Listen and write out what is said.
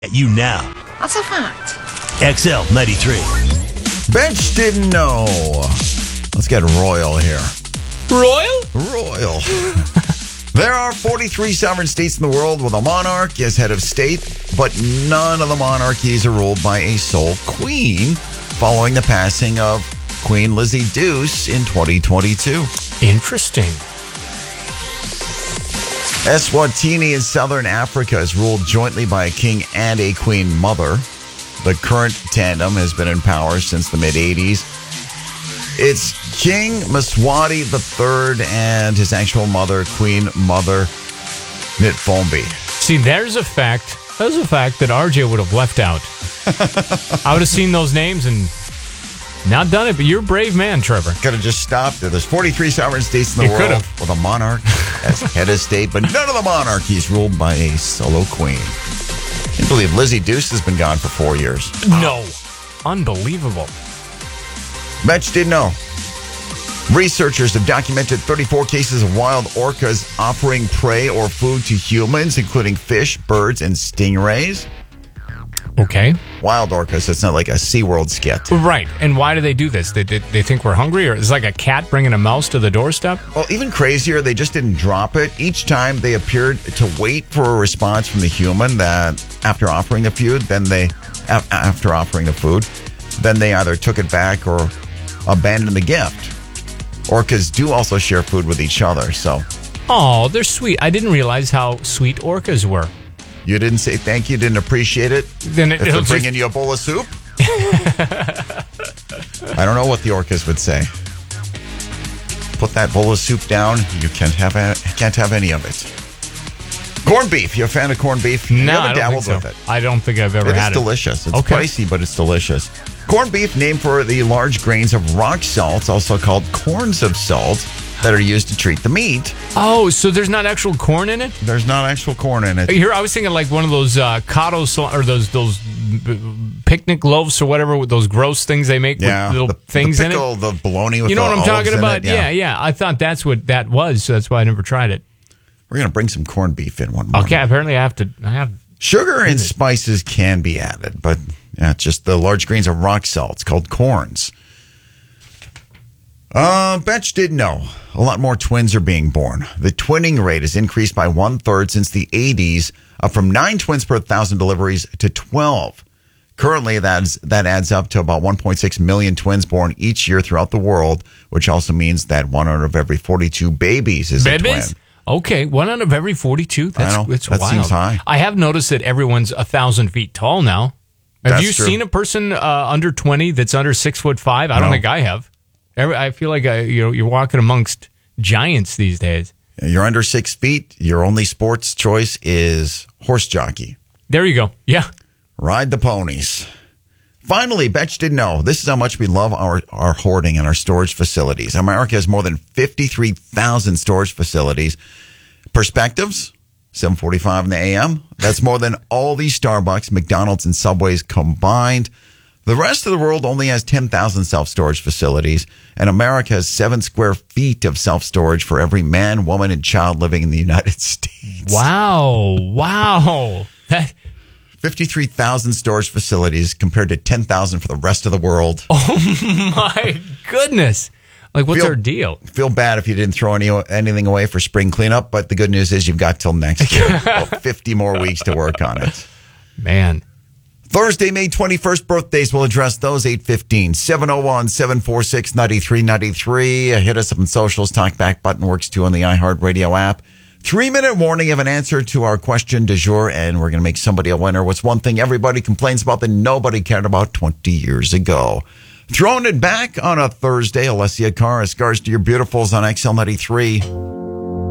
You now. That's a fact. XL 93. Bench didn't know. Let's get royal here. Royal? There are 43 sovereign states in the world with a monarch as head of state, but none of the monarchies are ruled by a sole queen following the passing of Queen Lizzie Deuce in 2022. Interesting. Eswatini in southern Africa is ruled jointly by a king and a queen mother. The current tandem has been in power since the mid-'80s. It's King Mswati III and his actual mother, Queen Mother Ntfombi. See, there's a fact. There's a fact that RJ would have left out. I would have seen those names and not done it, but you're a brave man, Trevor. Could have just stopped there. There's 43 sovereign states in the world with a monarch as head of state, but none of the monarchies ruled by a solo queen. I can't believe Lizzie Deuce has been gone for 4 years. No. Unbelievable. Betch didn't know. Researchers have documented 34 cases of wild orcas offering prey or food to humans, including fish, birds, and stingrays. Okay. Wild orcas, it's not like a SeaWorld skit. Right. And why do they do this? They think we're hungry? Or it's like a cat bringing a mouse to the doorstep? Well, even crazier, they just didn't drop it. Each time they appeared to wait for a response from the human that after offering the food, then they either took it back or abandoned the gift. Orcas do also share food with each other, so. Oh, they're sweet. I didn't realize how sweet orcas were. You didn't say thank you, didn't appreciate it? Then if they're bringing you a bowl of soup? I don't know what the orcas would say. Put that bowl of soup down. You can't have any of it. Corned beef. You a fan of corned beef? No, I don't think so. with it. I don't think I've ever had it. It's delicious. It's okay. Pricey, but it's delicious. Corned beef, named for the large grains of rock salt, also called corns of salt, that are used to treat the meat. Oh, so there's not actual corn in it? There's not actual corn in it. Here, I was thinking like one of those cotto or those picnic loaves or whatever with those gross things they make with little things the pickle, in it. The bologna with you know the what I'm talking about? Yeah. I thought that's what that was, so that's why I never tried it. We're going to bring some corned beef in one morning. Okay, apparently I have sugar and spices can be added, but it's just the large grains of rock salt. It's called corns. Betch didn't know. A lot more twins are being born. The twinning rate has increased by 1/3 since the 80s, up from 9 twins per 1,000 deliveries to 12. Currently, that adds up to about 1.6 million twins born each year throughout the world, which also means that 1 out of every 42 babies is a twin. Okay, 1 out of every 42. That's wild. That seems high. I have noticed that everyone's 1,000 feet tall now. Have you seen a person under 20 that's under 6'5"? I don't think I have. I feel like you're walking amongst giants these days. You're under 6 feet. Your only sports choice is horse jockey. There you go. Yeah. Ride the ponies. Finally, Betch didn't know. This is how much we love our hoarding and our storage facilities. America has more than 53,000 storage facilities. Perspectives, 7:45 in the a.m. That's more than all these Starbucks, McDonald's, and Subways combined. The rest of the world only has 10,000 self-storage facilities, and America has 7 square feet of self-storage for every man, woman, and child living in the United States. Wow. 53,000 storage facilities compared to 10,000 for the rest of the world. Oh, my goodness. Like, what's our deal? Feel bad if you didn't throw anything away for spring cleanup, but the good news is you've got till next year. About 50 more weeks to work on it. Man. Thursday, May 21st, birthdays. We'll address those 8:15. 701-746-9393. Hit us up on socials. Talkback button works too on the iHeartRadio app. 3-minute warning of an answer to our question du jour, and we're going to make somebody a winner. What's one thing everybody complains about that nobody cared about 20 years ago? Throwing it back on a Thursday, Alessia Cara, Scars to Your Beautifuls on XL93.